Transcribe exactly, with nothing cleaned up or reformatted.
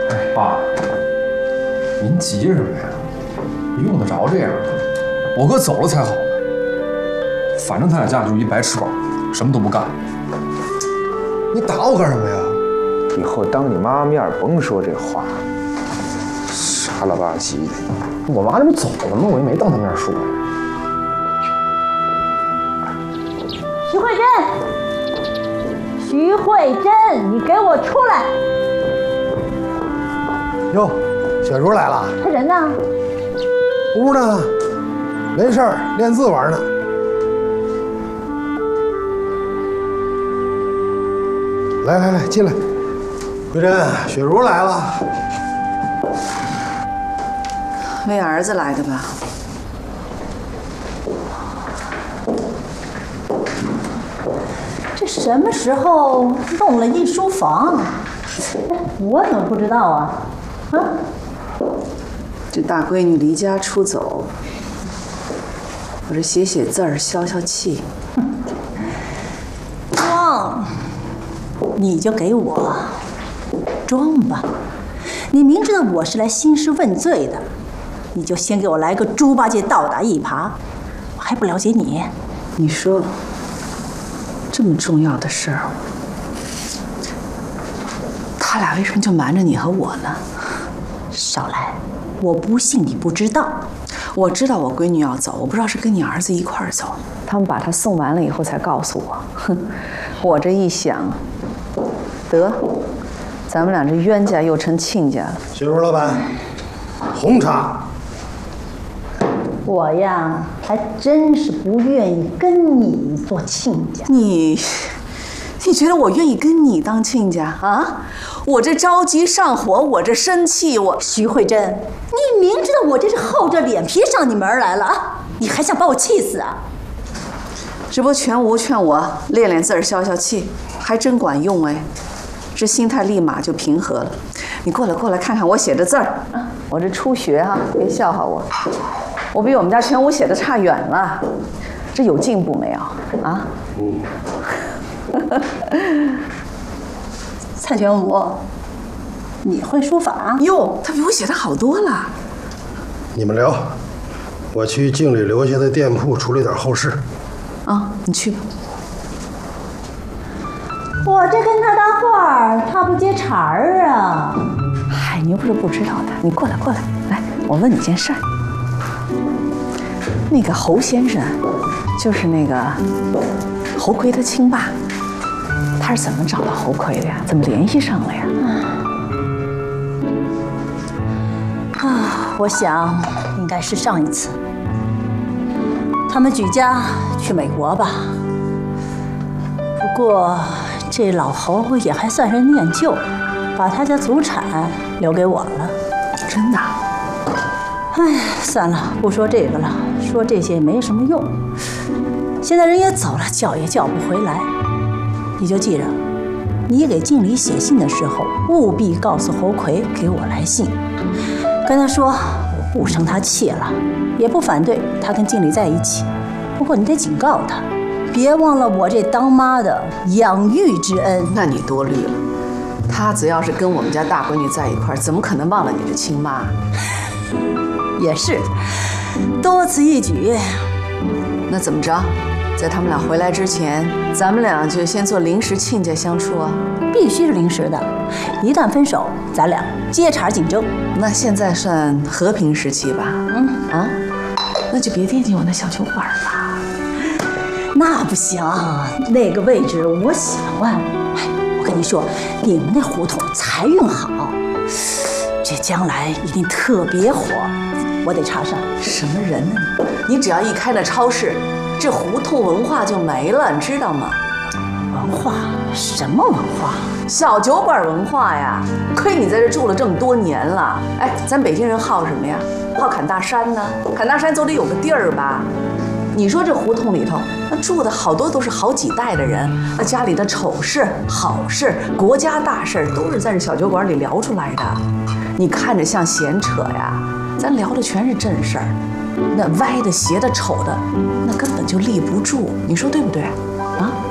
哎，爸，您急什么呀？用得着这样吗？我哥走了才好呢。反正他俩家里就一白吃饱，什么都不干。 你打我干什么呀？ 以后当你妈面甭说这话，傻了吧唧的。 我妈这不走了吗？我也没当她面说。 徐慧珍，徐慧珍，你给我出来！ 哟，雪茹来了。 他人呢？ 屋呢，没事儿，练字玩呢。来来来，进来。慧珍，雪茹来了。 为儿子来的吧？ 这什么时候弄了一书房？我怎么不知道啊？啊？ 这大闺女离家出走，我这写写字儿消消气。 装，你就给我装吧。你明知道我是来兴师问罪的，你就先给我来个猪八戒倒打一耙。我还不了解你。 你说，这么重要的事儿，他俩为什么就瞒着你和我呢？ 少来，我不信你不知道。 我知道我闺女要走，我不知道是跟你儿子一块儿走。他们把她送完了以后才告诉我。哼，我这一想，得，咱们俩这冤家又成亲家了。 雪茹老板，红茶。 我呀，还真是不愿意跟你做亲家。 你，你觉得我愿意跟你当亲家啊？我这着急上火，我这生气，我徐慧珍，你明知道我这是厚着脸皮上你门来了啊，你还想把我气死啊？ 这不全无劝我练练字儿消消气，还真管用哎，这心态立马就平和了。你过来过来看看我写的字儿，我这初学哈、啊，别笑话我，我比我们家全无写的差远了，这有进步没有啊？ 嗯。蔡全武，你会书法？ 哟，他比我写的好多了。 你们聊，我去经理留下的店铺处理点后事。 啊，你去吧。 我这跟他搭话，他不接茬儿啊。 嗨，你又不是不知道的，你过来过来，来，我问你件事儿。那个侯先生，就是那个侯魁的亲爸。他是怎么找到侯魁的呀？怎么联系上了呀？ 啊，我想应该是上一次，他们举家去美国吧。不过这老侯也还算是念旧，把他家祖产留给我了。 真的？ 哎，算了，不说这个了，说这些也没什么用。现在人也走了，叫也叫不回来。你就记着，你给经理写信的时候，务必告诉侯魁给我来信，跟他说我不生他气了，也不反对他跟经理在一起。不过你得警告他，别忘了我这当妈的养育之恩。 那你多虑了，他只要是跟我们家大闺女在一块儿，怎么可能忘了你的亲妈？ 也是，多此一举。 那怎么着？在他们俩回来之前，咱们俩就先做临时亲家相处啊！ 必须是临时的，一旦分手，咱俩接茬竞争。 那现在算和平时期吧？嗯啊，那就别惦记我那小酒馆了。 那不行，那个位置我喜欢。哎，我跟你说，你们那胡同财运好，这将来一定特别火。我得插上。 什么人呢你？你只要一开了超市，这胡同文化就没了，你知道吗？ 文化？什么文化？ 小酒馆文化呀！亏你在这住了这么多年了。哎，咱北京人好什么呀？好侃大山呢。侃大山总得有个地儿吧？你说这胡同里头，那住的好多都是好几代的人，那家里的丑事、好事、国家大事都是在这小酒馆里聊出来的。你看着像闲扯呀，咱聊的全是正事儿。那歪的、斜的、丑的，那根本就立不住。你说对不对？啊？